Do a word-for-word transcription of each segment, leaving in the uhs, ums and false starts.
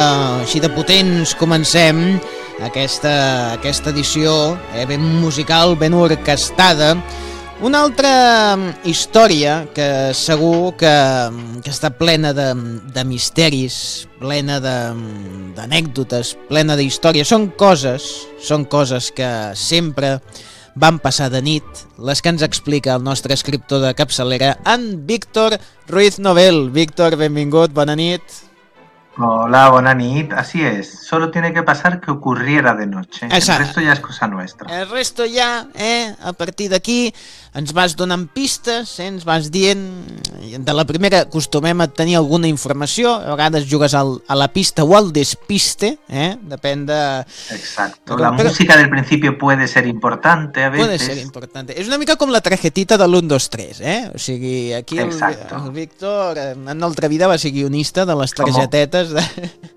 així de potents comencem aquesta, aquesta edició, eh, ben musical, ben orquestada. Una altra història que segur que, que està plena de, de misteris, plena d'anècdotes, plena d'històries. Són coses, són coses que sempre van passar de nit, les que ens explica el nostre escriptor de capçalera, en Víctor Ruiz Novel. Víctor, benvingut, bona nit. Hola, bona nit. Así es, solo tiene que pasar que ocurriera de noche. Esa. El resto ya es cosa nuestra. El resto ja, eh, a partir d'aquí ens vas donant pistes, eh, ens vas dient, de la primera acostumem a tenir alguna informació, a vegades jugues al, a la pista o al despiste, eh, depèn de... Exacto, la però, música del principio puede ser importante a veces. Puede ser importante. És una mica com la targetita de l'u, dos, tres, eh? O sigui, aquí el, el Víctor en una altra vida va ser guionista de les targetetes de...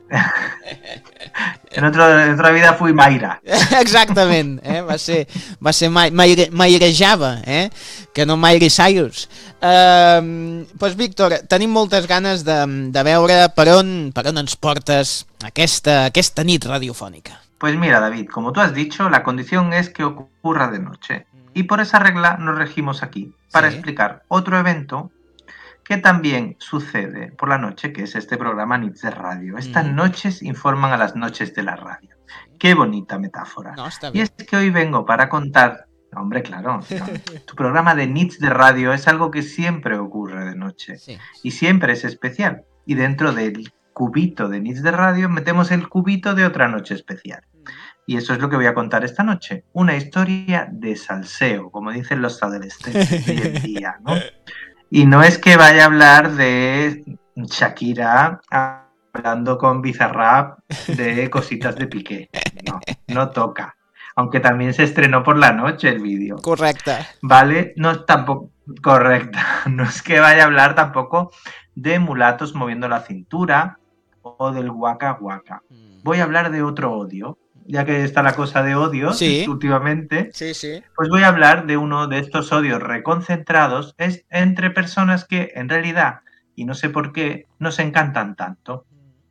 En, otro, en otra vida fui Mayra. Exactament, eh? va ser, va ser Mayre, Mairejava, eh? que no Miley Cyrus. Uh, pues, Víctor, tenim moltes ganes de, de veure per on, per on ens portes aquesta, aquesta nit radiofònica. Pues mira, David, como tú has dicho, la condición es que ocurra de noche. Y por esa regla nos regimos aquí, para ¿Sí? explicar otro evento que también sucede por la noche, que es este programa Nits de Radio. Estas mm. noches informan a las noches de la radio. Qué bonita metáfora. No, y es que hoy vengo para contar, hombre, claro, tu programa de Nits de Radio es algo que siempre ocurre de noche. Sí. Y siempre es especial. Y dentro del cubito de Nits de Radio metemos el cubito de otra noche especial. Mm. Y eso es lo que voy a contar esta noche. Una historia de salseo, como dicen los adolescentes hoy en día, ¿no? Y no es que vaya a hablar de Shakira hablando con Bizarrap de cositas de Piqué. No, no toca. Aunque también se estrenó por la noche el vídeo. Correcta. Vale, no tampoco correcta. No es que vaya a hablar tampoco de mulatos moviendo la cintura o del guaca guaca. Voy a hablar de otro odio. Ya que está la cosa de odios sí. últimamente, sí, sí. pues voy a hablar de uno de estos odios reconcentrados es entre personas que en realidad, y no sé por qué, no se encantan tanto.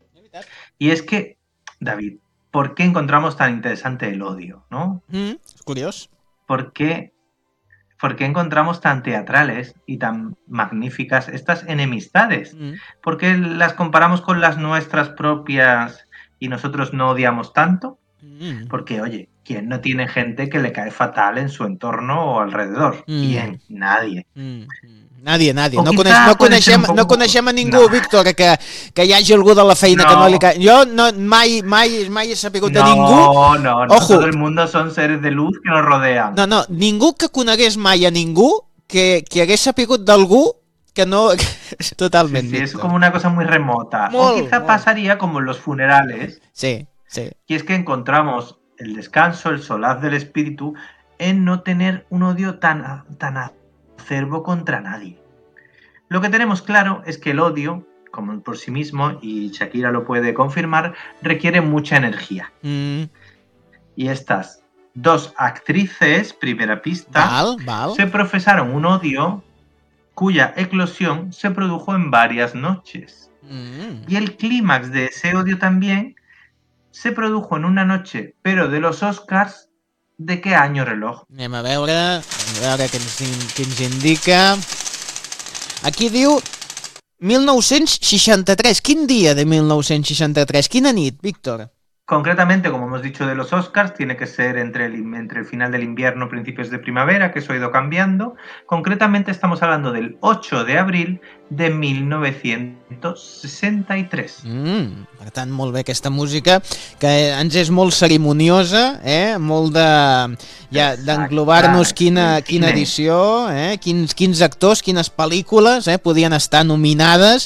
Y es que, David, ¿por qué encontramos tan interesante el odio, no? Mm, es curioso. ¿Por qué, ¿Por qué encontramos tan teatrales y tan magníficas estas enemistades? Mm. ¿Por qué las comparamos con las nuestras propias y nosotros no odiamos tanto? Porque, oye, ¿quién no tiene gente que le cae fatal en su entorno o alrededor? Mm. ¿Quién? Nadie. Mm. Nadie, nadie. O no, quizá coneix, no, puede ser coneixem, un poco... no coneixem a ningú, No. Víctor, que, que hi hagi algú de la feina No. que no li cae. Jo no, mai, mai, mai he sapigut de No, ningú... no, no. Ojo. Todo el mundo son seres de luz que nos rodean. No, no, ningú que conegués mai a ningú que, que hagués sapigut d'algú que no... Totalment, Sí, sí, es Víctor. como una cosa muy remota. Molt, o quizá molt. pasaría como en los funerales, Sí, sí. y es que encontramos el descanso, el solaz del espíritu, en no tener un odio tan, tan acerbo contra nadie. Lo que tenemos claro es que el odio, como por sí mismo, y Shakira lo puede confirmar, requiere mucha energía. Mm, Y estas dos actrices, primera pista, val, val. se profesaron un odio cuya eclosión se produjo en varias noches. Mm. Y el clímax de ese odio también se produjo en una noche, pero de los Oscars, ¿de qué año reloj? Anem a veure, anem a veure què ens, què ens indica. Aquí diu mil nou-cents seixanta-tres. Quin dia de mil nou-cents seixanta-tres? Quina nit, Víctor? Concretamente, como hemos dicho de los Oscars, tiene que ser entre el, entre el final del invierno, principios de primavera, que eso ha ido cambiando. Concretamente estamos hablando del ocho de abril de mil novecientos sesenta y tres. Mm, per tant, molt bé aquesta música, que ens és molt cerimoniosa, eh? molt de... ja d'englobar-nos quina, quina edició, eh? quins, quins actors, quines pel·lícules eh? podien estar nominades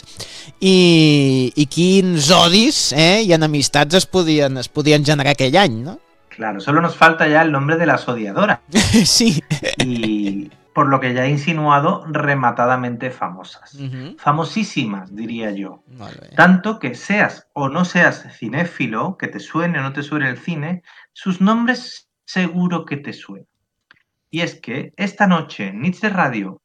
i, i quins odis eh? i enemistats es podien, es podien generar aquell any, no? Claro, solo nos falta ya el nombre de las odiadoras. Sí. Y por lo que ya he insinuado, rematadamente famosas. Uh-huh. Famosísimas, diría yo. Molt bé. Tanto que seas o no seas cinéfilo, que te suene o no te suene el cine, sus nombres seguro que te suenan. Y es que esta noche en Nits de Radio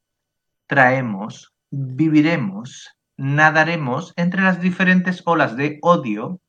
traemos, viviremos, nadaremos entre las diferentes olas de odio